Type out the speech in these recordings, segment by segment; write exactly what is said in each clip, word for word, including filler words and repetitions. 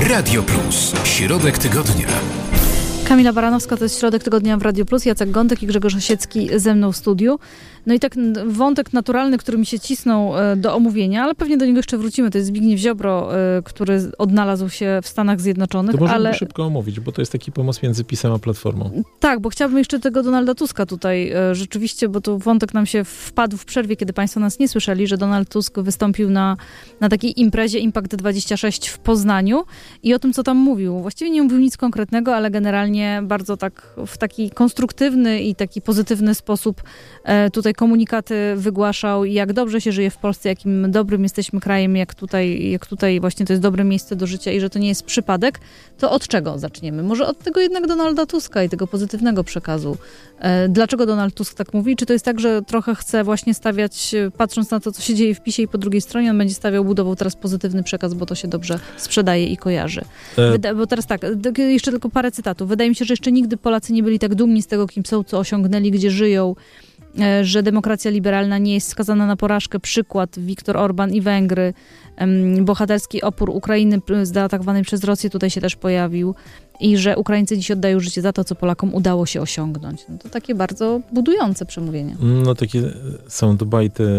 Radio Plus. Środek tygodnia. Kamila Baranowska, to jest Środek Tygodnia w Radio Plus, Jacek Gądek i Grzegorz Osiecki ze mną w studiu. No i tak wątek naturalny, który mi się cisnął do omówienia, ale pewnie do niego jeszcze wrócimy. To jest Zbigniew Ziobro, który odnalazł się w Stanach Zjednoczonych. To możemy ale... szybko omówić, bo to jest taki pomost między PiS-em a Platformą. Tak, bo chciałabym jeszcze tego Donalda Tuska tutaj rzeczywiście, bo tu wątek nam się wpadł w przerwie, kiedy państwo nas nie słyszeli, że Donald Tusk wystąpił na, na takiej imprezie Impact dwadzieścia sześć w Poznaniu i o tym, co tam mówił. Właściwie nie mówił nic konkretnego, ale generalnie bardzo tak w taki konstruktywny i taki pozytywny sposób tutaj komunikaty wygłaszał, jak dobrze się żyje w Polsce, jakim dobrym jesteśmy krajem, jak tutaj, jak tutaj właśnie to jest dobre miejsce do życia i że to nie jest przypadek. To od czego zaczniemy? Może od tego jednak Donalda Tuska i tego pozytywnego przekazu. Dlaczego Donald Tusk tak mówi? Czy to jest tak, że trochę chce właśnie stawiać, patrząc na to, co się dzieje w PiSie i po drugiej stronie, on będzie stawiał, budował teraz pozytywny przekaz, bo to się dobrze sprzedaje i kojarzy. E... Wyda- bo teraz tak, jeszcze tylko parę cytatów. Wydaje mi się, że jeszcze nigdy Polacy nie byli tak dumni z tego, kim są, co osiągnęli, gdzie żyją, że demokracja liberalna nie jest skazana na porażkę. Przykład Viktor Orban i Węgry. Bohaterski opór Ukrainy zaatakowanej przez Rosję tutaj się też pojawił. I że Ukraińcy dziś oddają życie za to, co Polakom udało się osiągnąć. No to takie bardzo budujące przemówienie. No takie są debajty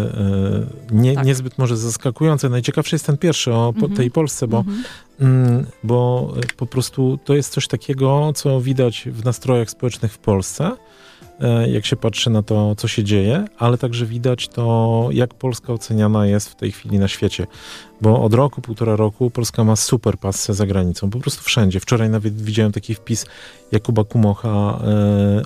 nie, tak. niezbyt może zaskakujące. Najciekawszy jest ten pierwszy o mm-hmm. tej Polsce, bo, mm-hmm. mm, bo po prostu to jest coś takiego, co widać w nastrojach społecznych w Polsce, jak się patrzy na to, co się dzieje, ale także widać to, jak Polska oceniana jest w tej chwili na świecie. Bo od roku, półtora roku Polska ma super passę za granicą. Po prostu wszędzie. Wczoraj nawet widziałem taki wpis Jakuba Kumocha e,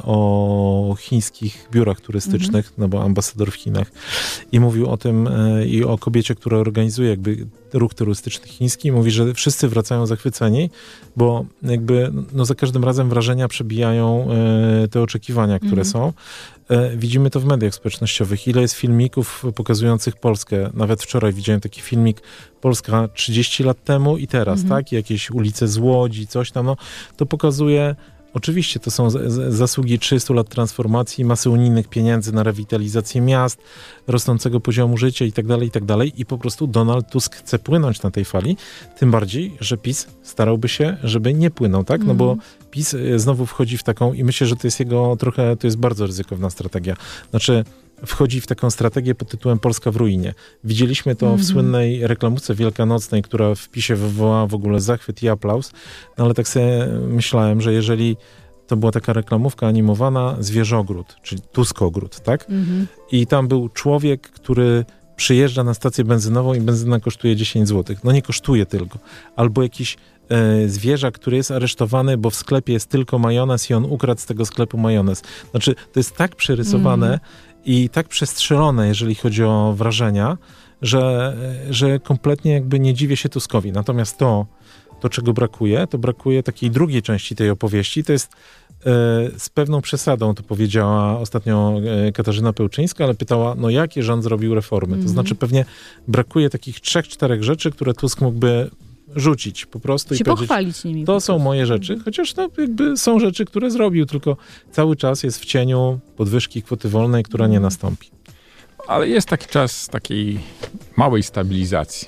o chińskich biurach turystycznych, mm-hmm. no bo ambasador w Chinach. I mówił o tym e, i o kobiecie, która organizuje jakby ruch turystyczny chiński. I mówi, że wszyscy wracają zachwyceni, bo jakby no za każdym razem wrażenia przebijają e, te oczekiwania, które mm-hmm. są. E, widzimy to w mediach społecznościowych. Ile jest filmików pokazujących Polskę. Nawet wczoraj widziałem taki filmik Polska trzydzieści lat temu i teraz, mm-hmm. tak? Jakieś ulice z Łodzi, coś tam, no. To pokazuje, oczywiście to są z, z, zasługi trzydziestu lat transformacji, masy unijnych pieniędzy na rewitalizację miast, rosnącego poziomu życia i tak dalej, i tak dalej. I po prostu Donald Tusk chce płynąć na tej fali, tym bardziej, że PiS starałby się, żeby nie płynął, tak? No mm-hmm. bo PiS znowu wchodzi w taką, i myślę, że to jest jego trochę, to jest bardzo ryzykowna strategia. Znaczy, wchodzi w taką strategię pod tytułem Polska w ruinie. Widzieliśmy to mm-hmm. w słynnej reklamówce wielkanocnej, która w PiSie wywołała w ogóle zachwyt i aplauz, no ale tak sobie myślałem, że jeżeli to była taka reklamówka animowana Zwierzogród, czyli Tuskogród, tak? Mm-hmm. I tam był człowiek, który przyjeżdża na stację benzynową i benzyna kosztuje dziesięć złotych. No nie kosztuje tylko. Albo jakiś e, zwierzak, który jest aresztowany, bo w sklepie jest tylko majonez i on ukradł z tego sklepu majonez. Znaczy, to jest tak przerysowane mm. i tak przestrzelone, jeżeli chodzi o wrażenia, że, że kompletnie jakby nie dziwię się Tuskowi. Natomiast to, to, czego brakuje, to brakuje takiej drugiej części tej opowieści. To jest e, z pewną przesadą, to powiedziała ostatnio e, Katarzyna Pełczyńska, ale pytała, no jakie rząd zrobił reformy? Mm. To znaczy pewnie brakuje takich trzech, czterech rzeczy, które Tusk mógłby rzucić po prostu się i powiedzieć, pochwalić nimi. To są moje rzeczy, chociaż no jakby są rzeczy, które zrobił, tylko cały czas jest w cieniu podwyżki kwoty wolnej, która nie nastąpi. Ale jest taki czas takiej małej stabilizacji.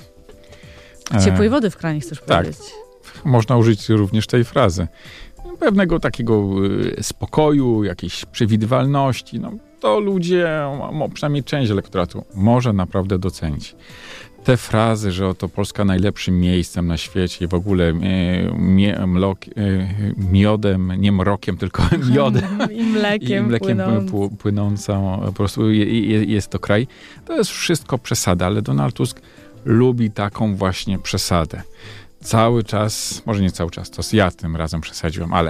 Ciepłej wody w kranie, chcesz tak, powiedzieć. Można użyć również tej frazy. Pewnego takiego spokoju, jakiejś przewidywalności. No, to ludzie, przynajmniej część elektoratu, może naprawdę docenić. Te frazy, że oto Polska najlepszym miejscem na świecie i w ogóle mie, mlok, miodem, nie mrokiem, tylko miodem i mlekiem, i mlekiem płynąc. płynącą, po prostu jest to kraj. To jest wszystko przesada, ale Donald Tusk lubi taką właśnie przesadę. Cały czas, może nie cały czas, to ja tym razem przesadziłem, ale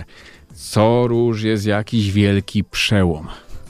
co róż jest jakiś wielki przełom.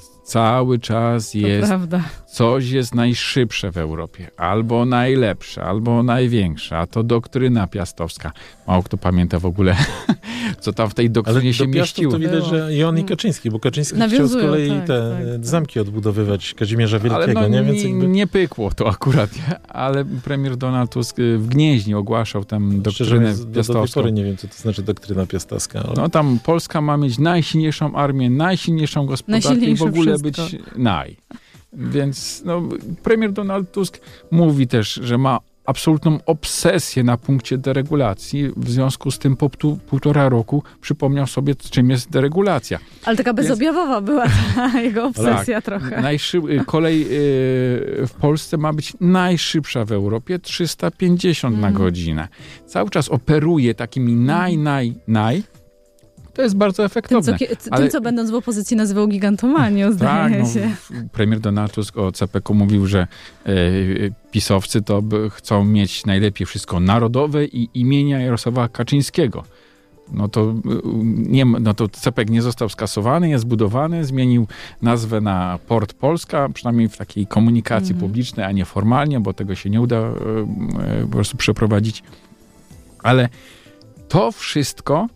Cały czas jest, coś jest najszybsze w Europie, albo najlepsze, albo największe, a to doktryna piastowska. Mało kto pamięta w ogóle, co tam w tej doktrynie ale się mieściło. To widać, że i on i Kaczyński, bo Kaczyński Nawiązują, chciał z kolei tak, te tak, zamki odbudowywać Kazimierza Wielkiego. Ale no, nie, nie, Więc jakby... nie pykło to akurat, ale premier Donald Tusk w Gnieźnie ogłaszał tam doktrynę Szczerze, piastowską. Do, do tej pory nie wiem, co to znaczy doktryna piastowska. Ale... No tam Polska ma mieć najsilniejszą armię, najsilniejszą gospodarkę i w ogóle wszystko. być naj. Więc no, premier Donald Tusk mówi też, że ma absolutną obsesję na punkcie deregulacji. W związku z tym po pół, półtora roku przypomniał sobie, czym jest deregulacja. Ale taka bezobjawowa Więc... była ta jego obsesja tak, trochę. Najszyb... Kolej yy, w Polsce ma być najszybsza w Europie, trzysta pięćdziesiąt mm. na godzinę. Cały czas operuje takimi mm. naj, naj, naj. To jest bardzo efektowne. Tym, co, ale... tym, co będąc w opozycji nazywał gigantomanią, zdaje tak, się. No, premier Donald Tusk o C P K mówił, że e, pisowcy to chcą mieć najlepiej wszystko narodowe i imienia Jarosława Kaczyńskiego. No to, nie, no to C P K nie został skasowany, jest zbudowany, zmienił nazwę na Port Polska, przynajmniej w takiej komunikacji mm. publicznej, a nie formalnie, bo tego się nie uda e, po prostu przeprowadzić. Ale to wszystko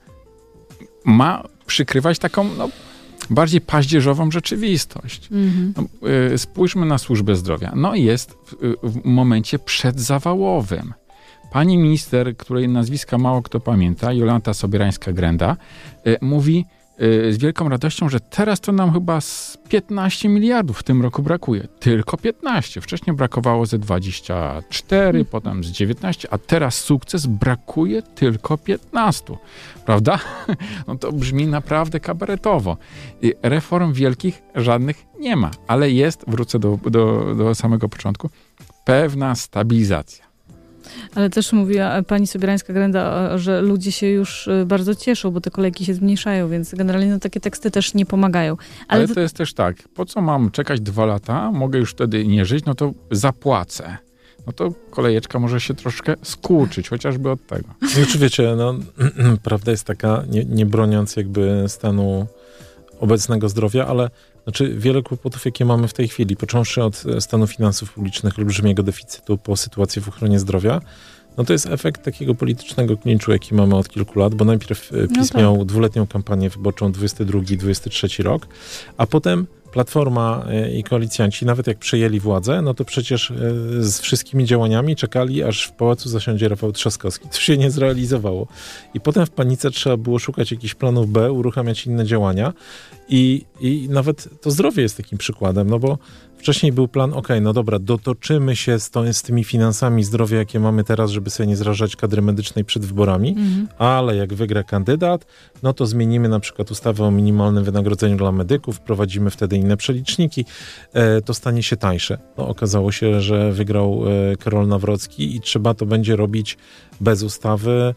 ma przykrywać taką no, bardziej paździerzową rzeczywistość. Mm-hmm. No, y, spójrzmy na służbę zdrowia. No jest w, w momencie przedzawałowym. Pani minister, której nazwiska mało kto pamięta, Jolanta Sobierańska-Grenda, y, mówi y, z wielką radością, że teraz to nam chyba z piętnaście miliardów w tym roku brakuje. Tylko piętnaście. Wcześniej brakowało ze dwadzieścia cztery, mm. potem z dziewiętnaście, a teraz sukces, brakuje tylko piętnaście. Prawda? No to brzmi naprawdę kabaretowo. I reform wielkich żadnych nie ma, ale jest, wrócę do, do, do samego początku, pewna stabilizacja. Ale też mówiła pani Sobierańska-Grenda, że ludzie się już bardzo cieszą, bo te kolejki się zmniejszają, więc generalnie no, takie teksty też nie pomagają. Ale, Ale to... to jest też tak, po co mam czekać dwa lata, mogę już wtedy nie żyć, no to zapłacę. No to kolejeczka może się troszkę skurczyć, chociażby od tego. Znaczy wiecie, no, prawda jest taka, nie, nie broniąc jakby stanu obecnego zdrowia, ale znaczy wiele kłopotów, jakie mamy w tej chwili, począwszy od stanu finansów publicznych, olbrzymiego deficytu, po sytuację w ochronie zdrowia, no to jest efekt takiego politycznego klinczu, jaki mamy od kilku lat, bo najpierw PiS no tak. miał dwuletnią kampanię wyborczą, dwudziesty drugi dwudziesty trzeci rok, a potem Platforma i koalicjanci, nawet jak przejęli władzę, no to przecież z wszystkimi działaniami czekali, aż w pałacu zasiądzie Rafał Trzaskowski. To się nie zrealizowało. I potem w panice trzeba było szukać jakichś planów B, uruchamiać inne działania i, i nawet to zdrowie jest takim przykładem, no bo wcześniej był plan, ok, no dobra, dotoczymy się z, to, z tymi finansami zdrowia, jakie mamy teraz, żeby sobie nie zrażać kadry medycznej przed wyborami, mm-hmm. ale jak wygra kandydat, no to zmienimy na przykład ustawę o minimalnym wynagrodzeniu dla medyków, wprowadzimy wtedy inne przeliczniki, e, to stanie się tańsze. No okazało się, że wygrał e, Karol Nawrocki i trzeba to będzie robić bez ustawy,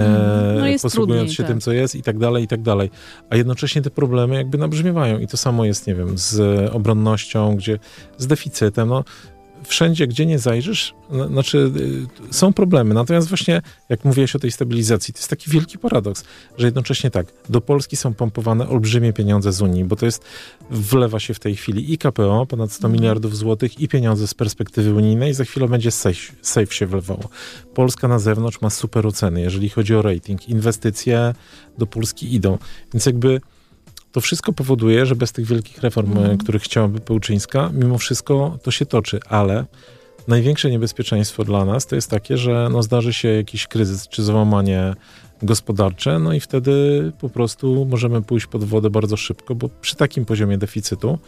e, no posługując trudniej, się tak. tym, co jest i tak dalej, i tak dalej. A jednocześnie te problemy jakby nabrzmiewają i to samo jest, nie wiem, z obronnością, gdzie z deficytem, no wszędzie, gdzie nie zajrzysz, no, znaczy y, są problemy, natomiast właśnie, jak mówiłeś o tej stabilizacji, to jest taki wielki paradoks, że jednocześnie tak, do Polski są pompowane olbrzymie pieniądze z Unii, bo to jest, wlewa się w tej chwili i K P O, ponad sto miliardów złotych i pieniądze z perspektywy unijnej, za chwilę będzie safe, safe się wlewało. Polska na zewnątrz ma super oceny, jeżeli chodzi o rating, inwestycje do Polski idą, więc jakby to wszystko powoduje, że bez tych wielkich reform, mm. których chciałaby Pełczyńska, mimo wszystko to się toczy, ale największe niebezpieczeństwo dla nas to jest takie, że no zdarzy się jakiś kryzys czy załamanie gospodarcze, no i wtedy po prostu możemy pójść pod wodę bardzo szybko, bo przy takim poziomie deficytu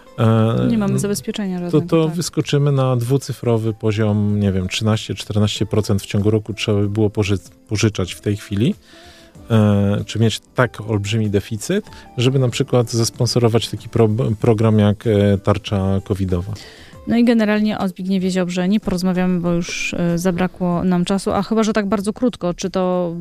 e, nie mamy zabezpieczenia żadnego. To, to tak. wyskoczymy na dwucyfrowy poziom, nie wiem, trzynaście do czternastu procent w ciągu roku trzeba by było poży- pożyczać w tej chwili. Czy mieć tak olbrzymi deficyt, żeby na przykład zasponsorować taki pro, program jak tarcza covidowa. No i generalnie o Zbigniewie Ziobrze nie porozmawiamy, bo już zabrakło nam czasu, a chyba, że tak bardzo krótko, czy to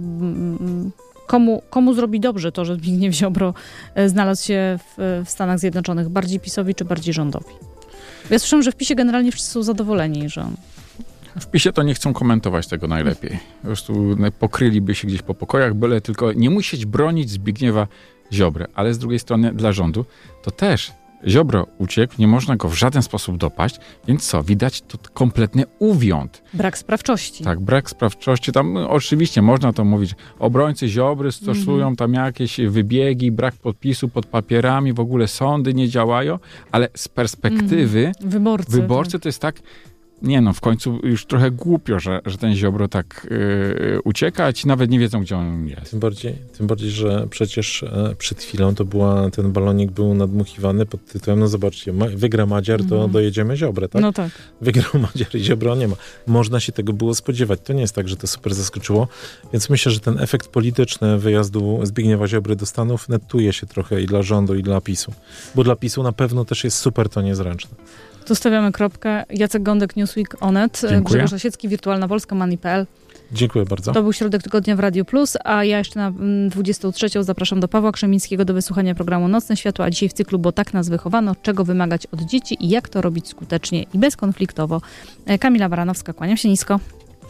komu, komu zrobi dobrze to, że Zbigniew Ziobro znalazł się w, w Stanach Zjednoczonych? Bardziej PiS-owi czy bardziej rządowi? Ja słyszałam, że w PiS-ie generalnie wszyscy są zadowoleni, że on... W PiS-ie to nie chcą komentować tego najlepiej. Po prostu pokryliby się gdzieś po pokojach, byle tylko nie musieć bronić Zbigniewa Ziobry. Ale z drugiej strony dla rządu to też Ziobro uciekł, nie można go w żaden sposób dopaść, więc co, widać to kompletny uwiąd. Brak sprawczości. Tak, brak sprawczości. Tam oczywiście można to mówić, obrońcy Ziobry stosują mm-hmm. tam jakieś wybiegi, brak podpisu pod papierami, w ogóle sądy nie działają, ale z perspektywy mm. wyborcy, wyborcy tak. to jest tak, nie no, w końcu już trochę głupio, że, że ten Ziobro tak yy, ucieka, a ci nawet nie wiedzą, gdzie on jest. Tym bardziej, tym bardziej, że przecież e, przed chwilą to była, ten balonik był nadmuchiwany pod tytułem, no zobaczcie, ma, wygra Madziar, to mm. dojedziemy Ziobrę, tak? No tak. Wygrał Madziar i Ziobro nie ma. Można się tego było spodziewać. To nie jest tak, że to super zaskoczyło, więc myślę, że ten efekt polityczny wyjazdu Zbigniewa Ziobry do Stanów netuje się trochę i dla rządu, i dla PiSu. Bo dla PiSu na pewno też jest super to niezręczne. Tu stawiamy kropkę. Jacek Gądek, Newsweek, Onet, Dziękuję. Grzegorz Osiecki, Wirtualna Polska, Money kropka p l. Dziękuję bardzo. To był Środek Tygodnia w Radio Plus, a ja jeszcze na dwudziestą trzecią zapraszam do Pawła Krzemińskiego do wysłuchania programu Nocne Światło, a dzisiaj w cyklu Bo tak nas wychowano, czego wymagać od dzieci i jak to robić skutecznie i bezkonfliktowo. Kamila Baranowska, kłaniam się nisko.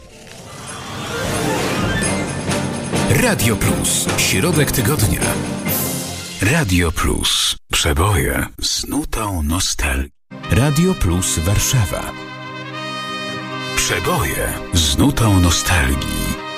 Radio Plus. Środek tygodnia. Radio Plus. Przeboje z nutą nostalgii. Radio Plus Warszawa. Przeboje z nutą nostalgii.